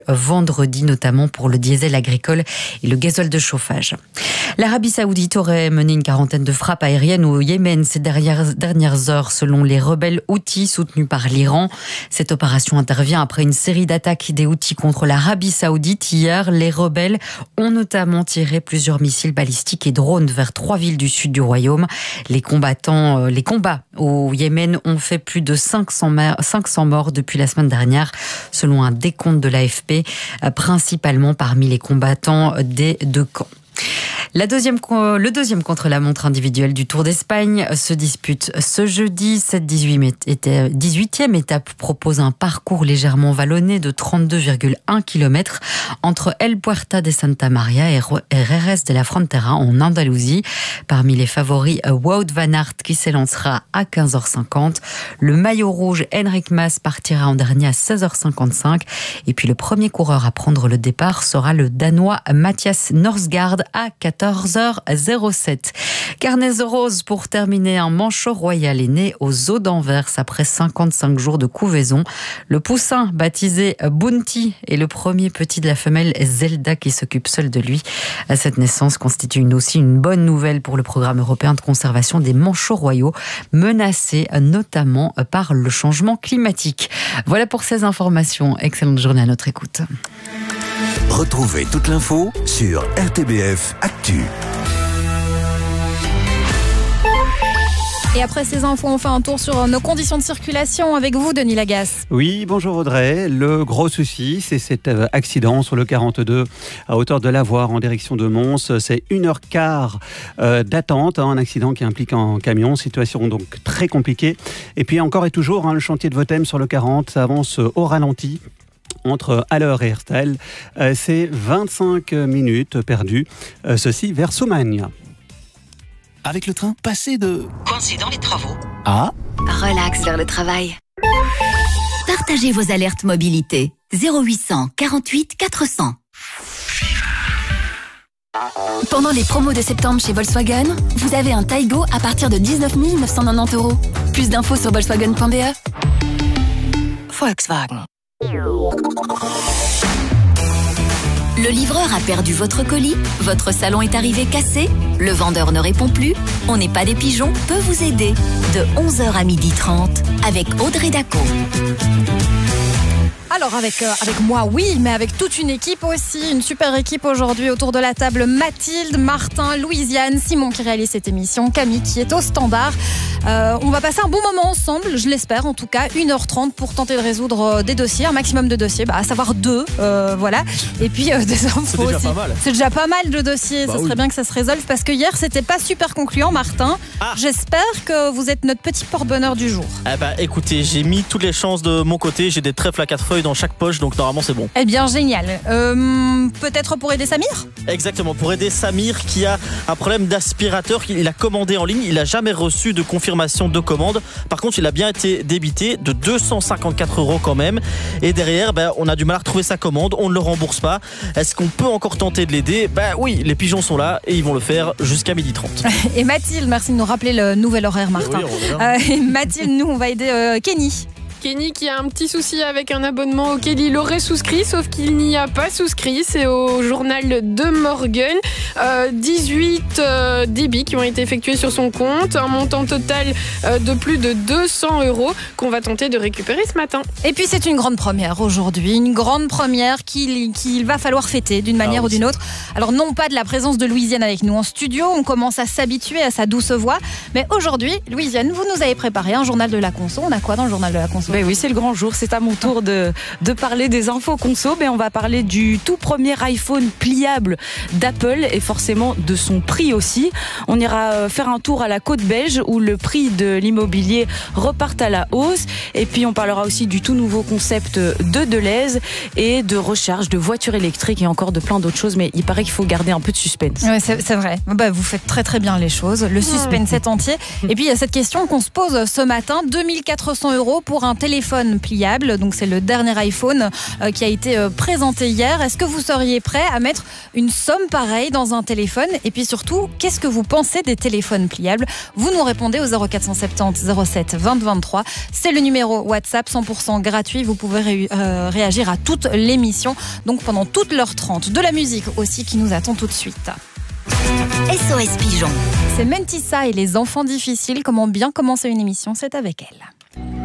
vendredi, notamment pour le diesel agricole et le gazole de chauffage. L'Arabie Saoudite aurait mené une quarantaine de frappes aériennes au Yémen ces dernières heures, selon les rebelles Houthis soutenus par l'Iran. Cette opération intervient après une série d'attaques des Houthis contre l'Arabie Saoudite. Hier, les rebelles ont notamment tiré plusieurs missiles balistiques et drones vers 3 villes du sud du royaume. Les combats au Yémen ont fait plus de 500 morts depuis la semaine dernière, selon un décompte de l'AFP, principalement parmi les combattants des deux camps. Le deuxième contre-la-montre individuel du Tour d'Espagne se dispute ce jeudi. Cette 18e étape propose un parcours légèrement vallonné de 32,1 km entre El Puerta de Santa Maria et Jerez de la Frontera en Andalousie. Parmi les favoris, Wout van Aert qui s'élancera à 15h50. Le maillot rouge Enric Mas partira en dernier à 16h55. Et puis le premier coureur à prendre le départ sera le Danois Mathias Norsgaard à 14h07. Carnet rose pour terminer. Un manchot royal est né aux eaux d'Anvers après 55 jours de couvaison. Le poussin, baptisé Bounty, est le premier petit de la femelle Zelda qui s'occupe seule de lui. Cette naissance constitue aussi une bonne nouvelle pour le programme européen de conservation des manchots royaux, menacés notamment par le changement climatique. Voilà pour ces informations. Excellente journée à notre écoute. Retrouvez toute l'info sur RTBF Actu. Et après ces infos, on fait un tour sur nos conditions de circulation avec vous, Denis Lagasse. Oui, bonjour Audrey. Le gros souci, c'est cet accident sur le 42 à hauteur de Lavoire en direction de Mons. C'est 1h15 d'attente, un accident qui implique un camion. Situation donc très compliquée. Et puis encore et toujours, le chantier de Votem sur le 40, ça avance au ralenti. Entre Haller et Herstal, c'est 25 minutes perdues, ceci vers Soumagne. Avec le train, passez de coincé dans les travaux à relax vers le travail. Partagez vos alertes mobilité. 0800 48 400. Pendant les promos de septembre chez Volkswagen, vous avez un Taigo à partir de 19 990 €. Plus d'infos sur volkswagen.be. Volkswagen. Le livreur a perdu votre colis, votre salon est arrivé cassé, le vendeur ne répond plus, On n'est pas des pigeons peut vous aider de 11h à 12h30 avec Audrey Daco. Alors avec moi oui, mais avec toute une équipe aussi, une super équipe aujourd'hui autour de la table. Mathilde, Martin, Louisiane, Simon qui réalise cette émission, Camille qui est au standard. On va passer un bon moment ensemble, je l'espère en tout cas, 1h30 pour tenter de résoudre des dossiers, un maximum de dossiers, à savoir 2, voilà. Et puis des infos c'est déjà aussi. Pas mal. C'est déjà pas mal de dossiers, ça serait bien que ça se résolve parce que hier c'était pas super concluant, Martin. J'espère que vous êtes notre petit porte-bonheur du jour. Écoutez, j'ai mis toutes les chances de mon côté, j'ai des trèfles à 4 feuilles dans chaque poche, donc normalement c'est bon. Eh bien génial. Peut-être pour aider Samir ? Exactement, pour aider Samir qui a un problème d'aspirateur qu'il a commandé en ligne. Il n'a jamais reçu de confirmation de commande. Par contre, il a bien été débité de 254 € quand même. Et derrière, on a du mal à retrouver sa commande. On ne le rembourse pas. Est-ce qu'on peut encore tenter de l'aider ? Oui, les pigeons sont là et ils vont le faire jusqu'à 12h30. Et Mathilde, merci de nous rappeler le nouvel horaire, Martin. Et Mathilde, nous, on va aider Kenny. Kenny qui a un petit souci avec un abonnement auquel il aurait souscrit, sauf qu'il n'y a pas souscrit. C'est au journal de Morgan. 18 débits qui ont été effectués sur son compte. Un montant total de plus de 200 € qu'on va tenter de récupérer ce matin. Et puis c'est une grande première aujourd'hui. Une grande première qu'il va falloir fêter d'une manière ou d'une autre. Alors non pas de la présence de Louisiane avec nous en studio. On commence à s'habituer à sa douce voix. Mais aujourd'hui, Louisiane, vous nous avez préparé un journal de la conso. On a quoi dans le journal de la conso ? Oui, c'est le grand jour. C'est à mon tour de parler des infos conso. Mais on va parler du tout premier iPhone pliable d'Apple et forcément de son prix aussi. On ira faire un tour à la côte belge où le prix de l'immobilier repart à la hausse. Et puis on parlera aussi du tout nouveau concept de Deleuze et de recharge de voitures électriques et encore de plein d'autres choses. Mais il paraît qu'il faut garder un peu de suspense. Oui, c'est vrai. Vous faites très très bien les choses. Le suspense est entier. Et puis il y a cette question qu'on se pose ce matin. 2400 € pour un téléphone pliable. Donc c'est le dernier iPhone qui a été présenté hier. Est-ce que vous seriez prêt à mettre une somme pareille dans un téléphone? Et puis surtout, qu'est-ce que vous pensez des téléphones pliables? Vous nous répondez au 0470 07 20 23. C'est le numéro WhatsApp 100% gratuit. Vous pouvez réagir à toute l'émission, donc pendant toute l'heure 30. De la musique aussi qui nous attend tout de suite. SOS Pigeon. C'est Mentissa et les enfants difficiles. Comment bien commencer une émission, c'est avec elle.